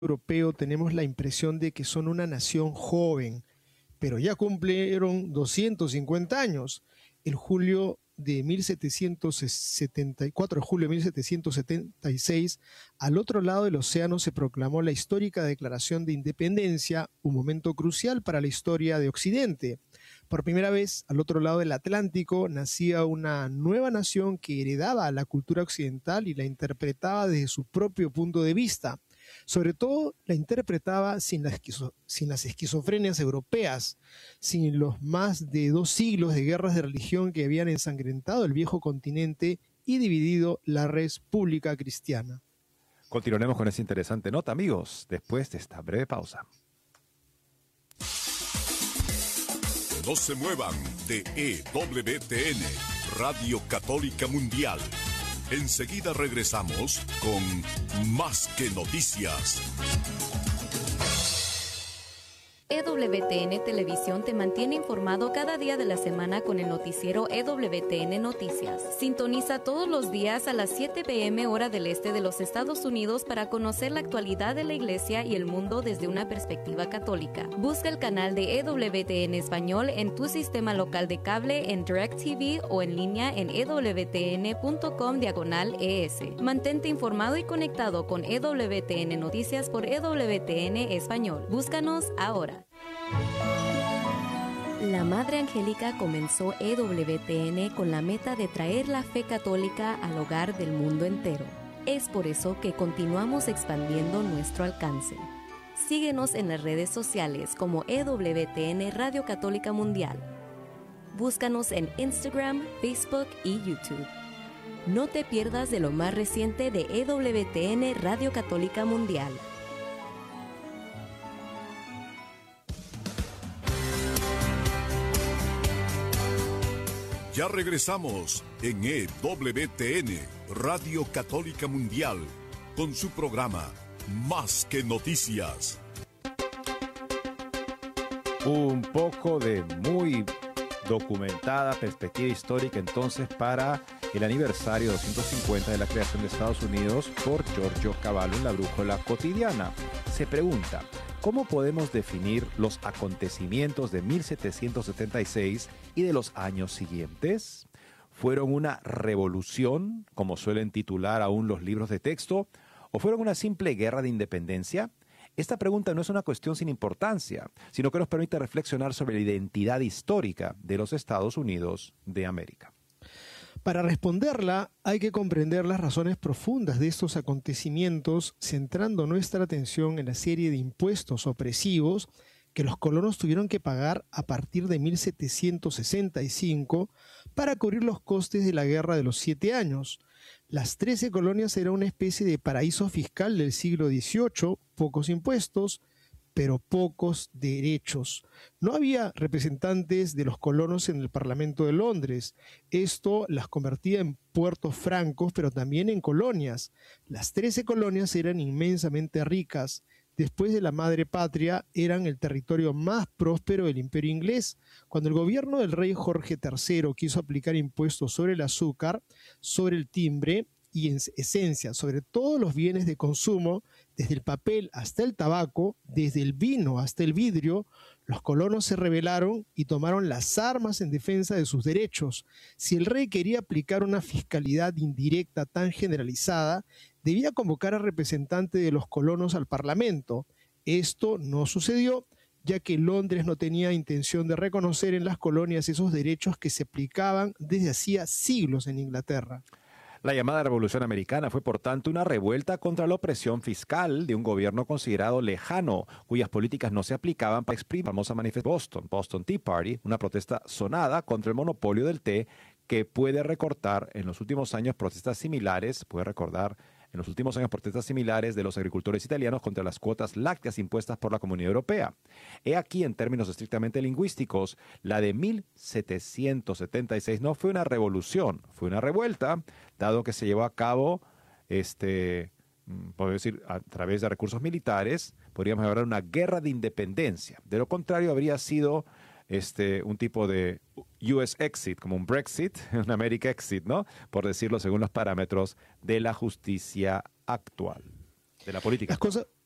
europeo tenemos la impresión de que son una nación joven, pero ya cumplieron 250 años. El julio de 1774, julio de 1776, al otro lado del océano se proclamó la histórica Declaración de Independencia, un momento crucial para la historia de Occidente. Por primera vez, al otro lado del Atlántico, nacía una nueva nación que heredaba la cultura occidental y la interpretaba desde su propio punto de vista. Sobre todo, la interpretaba sin las esquizofrenias europeas, sin los más de 2 siglos de guerras de religión que habían ensangrentado el viejo continente y dividido la República Cristiana. Continuaremos con esa interesante nota, amigos, después de esta breve pausa. No se muevan de EWTN, Radio Católica Mundial. Enseguida regresamos con Más que Noticias. EWTN Televisión te mantiene informado cada día de la semana con el noticiero EWTN Noticias. Sintoniza todos los días a las 7 p.m. hora del este de los Estados Unidos para conocer la actualidad de la Iglesia y el mundo desde una perspectiva católica. Busca el canal de EWTN Español en tu sistema local de cable, en DirecTV o en línea en ewtn.com/ES. Mantente informado y conectado con EWTN Noticias por EWTN Español. Búscanos ahora. La Madre Angélica comenzó EWTN con la meta de traer la fe católica al hogar del mundo entero. Es por eso que continuamos expandiendo nuestro alcance. Síguenos en las redes sociales como EWTN Radio Católica Mundial. Búscanos en Instagram, Facebook y YouTube. No te pierdas de lo más reciente de EWTN Radio Católica Mundial. Ya regresamos en EWTN, Radio Católica Mundial, con su programa Más que Noticias. Un poco de muy documentada perspectiva histórica entonces para el aniversario 250 de la creación de Estados Unidos por Giorgio Cavallo en la Brújula Cotidiana. Se pregunta, ¿cómo podemos definir los acontecimientos de 1776 y de los años siguientes? ¿Fueron una revolución, como suelen titular aún los libros de texto, o fueron una simple guerra de independencia? Esta pregunta no es una cuestión sin importancia, sino que nos permite reflexionar sobre la identidad histórica de los Estados Unidos de América. Para responderla, hay que comprender las razones profundas de estos acontecimientos, centrando nuestra atención en la serie de impuestos opresivos que los colonos tuvieron que pagar a partir de 1765 para cubrir los costes de la Guerra de los 7 años. Las 13 colonias eran una especie de paraíso fiscal del siglo XVIII, pocos impuestos, pero pocos derechos. No había representantes de los colonos en el Parlamento de Londres. Esto las convertía en puertos francos, pero también en colonias. Las 13 colonias eran inmensamente ricas. Después de la madre patria, eran el territorio más próspero del Imperio inglés. Cuando el gobierno del rey Jorge III quiso aplicar impuestos sobre el azúcar, sobre el timbre y en esencia sobre todos los bienes de consumo, desde el papel hasta el tabaco, desde el vino hasta el vidrio, los colonos se rebelaron y tomaron las armas en defensa de sus derechos. Si el rey quería aplicar una fiscalidad indirecta tan generalizada, debía convocar a representantes de los colonos al Parlamento. Esto no sucedió, ya que Londres no tenía intención de reconocer en las colonias esos derechos que se aplicaban desde hacía siglos en Inglaterra. La llamada Revolución Americana fue, por tanto, una revuelta contra la opresión fiscal de un gobierno considerado lejano, cuyas políticas no se aplicaban para exprimir la famosa manifestación Boston Tea Party, una protesta sonada contra el monopolio del té que puede recordar en los últimos años protestas similares de los agricultores italianos contra las cuotas lácteas impuestas por la Comunidad Europea. He aquí, en términos estrictamente lingüísticos, la de 1776 no fue una revolución, fue una revuelta, dado que se llevó a cabo, podemos decir, a través de recursos militares. Podríamos hablar de una guerra de independencia. De lo contrario, habría sido un tipo de US exit, como un Brexit, un America exit, ¿no? Por decirlo según los parámetros de la justicia actual, de la política.